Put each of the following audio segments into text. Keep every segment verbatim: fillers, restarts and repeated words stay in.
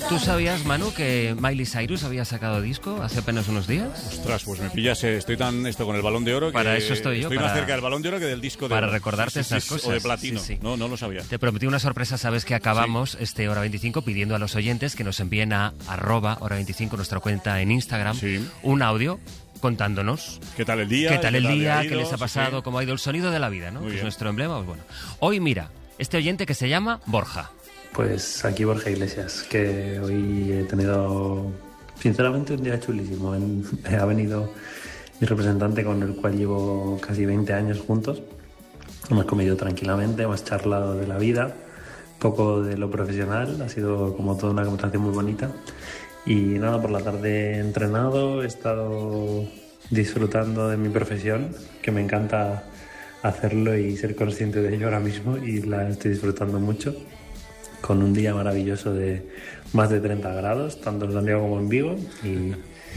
¿Tú sabías, Manu, que Miley Cyrus había sacado disco hace apenas unos días? Ostras, pues me pillas, eh, estoy tan esto con el Balón de Oro que para eso estoy yo. Estoy para, más cerca del Balón de Oro que del disco de Para oro. recordarte sí, sí, estas sí, cosas. O de platino. Sí, sí. No, no lo sabía. Te prometí una sorpresa, sabes que acabamos sí. este Hora veinticinco pidiendo a los oyentes que nos envíen a arroba Hora veinticinco, nuestra cuenta en Instagram, sí. un audio contándonos qué tal el día, qué tal qué el tal día, ido, qué les ha pasado, sí. cómo ha ido el sonido de la vida, ¿no? Muy Que bien. es nuestro emblema. Pues bueno, hoy mira, este oyente que se llama Borja. Pues aquí Borja Iglesias, que hoy he tenido, sinceramente, un día chulísimo. Ha venido mi representante con el cual llevo casi veinte años juntos. Hemos comido tranquilamente, hemos charlado de la vida, poco de lo profesional, ha sido como toda una conversación muy bonita. Y nada, por la tarde he entrenado, he estado disfrutando de mi profesión, que me encanta hacerlo y ser consciente de ello ahora mismo, y la estoy disfrutando mucho. Con un día maravilloso de más de treinta grados, tanto en Santiago como en Vigo, y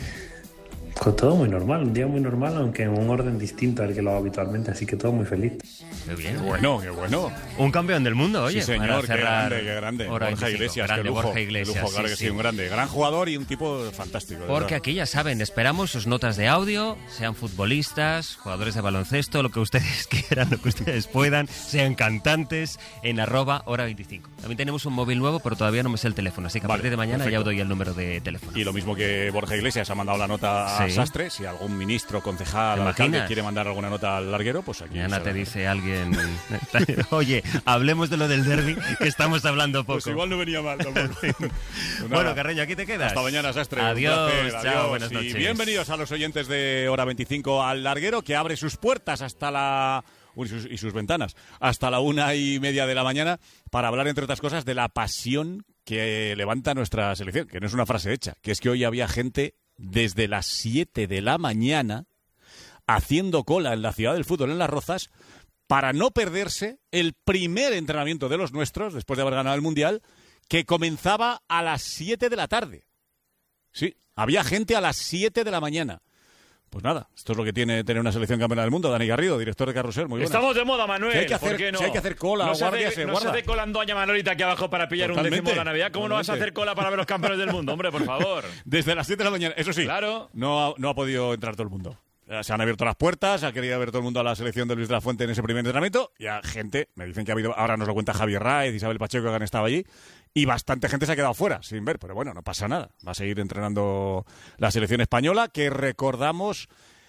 con todo muy normal, un día muy normal, aunque en un orden distinto al que lo hago habitualmente, así que todo muy feliz. Qué bien. Qué bueno, qué bueno. Un campeón del mundo, oye. Sí, señor, qué grande, qué grande. Borja Iglesias, grande, qué lujo, Borja Iglesias, qué lujo, claro sí, que sí, sí, un grande, gran jugador y un tipo fantástico. Porque verdad. aquí ya saben, esperamos sus notas de audio, sean futbolistas, jugadores de baloncesto, lo que ustedes quieran, lo que ustedes puedan, sean cantantes, en arroba hora veinticinco. También tenemos un móvil nuevo, pero todavía no me sé el teléfono, así que a Vale, partir de mañana perfecto. ya os doy el número de teléfono. Y lo mismo que Borja Iglesias ha mandado la nota a Sí. Sastre, si algún ministro, concejal, ¿Te alcalde imaginas? quiere mandar alguna nota al larguero, pues aquí. Mañana se te la- dice alguien, oye, hablemos de lo del derbi, que estamos hablando poco. Pues igual no venía mal tampoco. Pues Bueno, nada. Carreño, aquí te quedas. Hasta mañana, Sastre. Un Adiós, placer, chao, adiós. buenas Y noches. bienvenidos a los oyentes de Hora veinticinco al larguero, que abre sus puertas hasta la... Uy, y, sus, y sus ventanas, hasta la una y media de la mañana, para hablar, entre otras cosas, de la pasión que levanta nuestra selección, que no es una frase hecha, que es que hoy había gente desde las siete de la mañana haciendo cola en la ciudad del fútbol, en Las Rozas, para no perderse el primer entrenamiento de los nuestros, después de haber ganado el Mundial, que comenzaba a las siete de la tarde. Sí, había gente a las siete de la mañana. Pues nada, esto es lo que tiene tener una selección campeona del mundo. Dani Garrido, director de Carrusel, muy buenas. Estamos de moda, Manuel. Si hay que hacer, ¿Por qué no? si hay que hacer cola, no se guardia, hace, se no guarda. se hace cola en Doña Manolita aquí abajo para pillar Totalmente. un décimo de la Navidad. ¿Cómo no vas a Totalmente. hacer cola para ver los campeones del mundo? Hombre, por favor. Desde las siete de la mañana, eso sí, Claro. no ha, no ha podido entrar todo el mundo. Se han abierto las puertas, ha querido ver todo el mundo a la selección de Luis de la Fuente en ese primer entrenamiento, y a gente, me dicen que ha habido, ahora nos lo cuenta Javier Raez, Isabel Pacheco, que han estado allí, y bastante gente se ha quedado fuera, sin ver, pero bueno, no pasa nada. Va a seguir entrenando la selección española, que recordamos,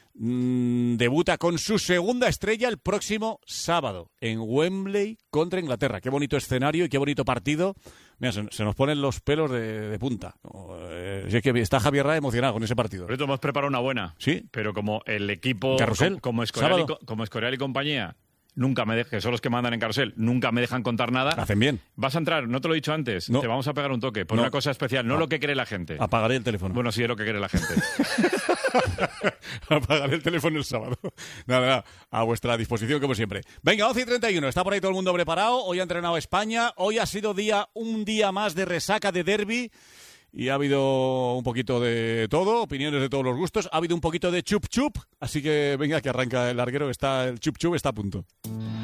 mmm, debuta con su segunda estrella el próximo sábado, en Wembley contra Inglaterra. Qué bonito escenario y qué bonito partido. Mira, se, se nos ponen los pelos de, de punta. Eh, si es que está Javier Raez emocionado con ese partido. Por eso hemos preparado una buena. Sí. Pero como el equipo, Carrusel, como, como, Escorial y, sábado. co- como Escorial y compañía, nunca me dejan, que son los que mandan en Carrusel, nunca me dejan contar nada. Hacen bien. Vas a entrar, no te lo he dicho antes, No. te vamos a pegar un toque por No. una cosa especial, no Ah. lo que cree la gente. Apagaré el teléfono. Bueno, sí es lo que cree la gente. Apagaré el teléfono el sábado. Nada, nada, a vuestra disposición como siempre. Venga, once y treinta y uno, está por ahí todo el mundo preparado. Hoy ha entrenado España. Hoy ha sido día un día más de resaca de derbi. Y ha habido un poquito de todo, opiniones de todos los gustos. Ha habido un poquito de chup chup. Así que venga, que arranca el larguero. Está, el chup chup está a punto.